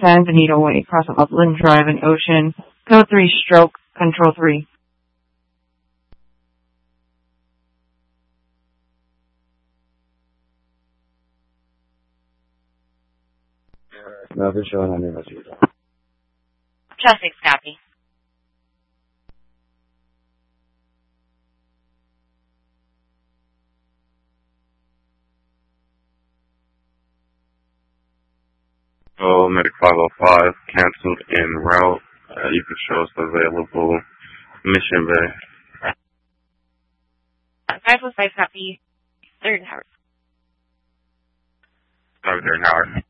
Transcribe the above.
San Benito Way, crossing Upland Drive and Ocean. Code 3, stroke, control 3. Nothing showing on your message. Traffic, copy. Oh, Medic 505, canceled en route. You can show us available. Mission Bay. 505, copy. Third Howard. Sorry, there, Howard.